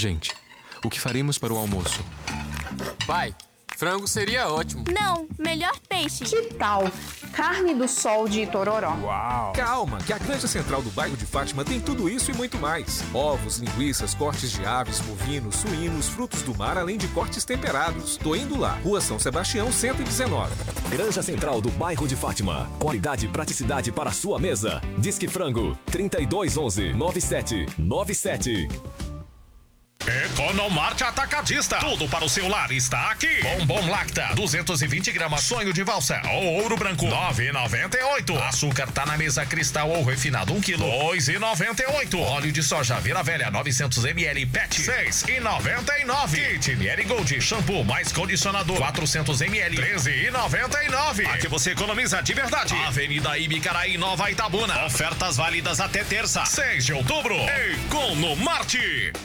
gente. O que faremos para o almoço? Pai, frango seria ótimo. Não, melhor peixe. Que tal carne do sol de Itororó? Uau! Calma, que a Granja Central do bairro de Fátima tem tudo isso e muito mais. Ovos, linguiças, cortes de aves, bovinos, suínos, frutos do mar, além de cortes temperados. Tô indo lá. Rua São Sebastião, 119. Granja Central do bairro de Fátima. Qualidade e praticidade para a sua mesa. Disque Frango 3211-9797. Economarte Atacadista. Tudo para o seu lar está aqui. Bombom Lacta, 220 gramas, sonho de valsa ou ouro branco, 9,98. Açúcar tá na mesa cristal ou refinado, 1 kg, 2,98. Óleo de soja Vira Velha, 900 ml, PET, 6,99. Kit Miele Gold, shampoo mais condicionador, 400 ml, 13,99. Aqui você economiza de verdade. Avenida Ibicaraí, Nova Itabuna. Ofertas válidas até terça, 6 de outubro. Economarte.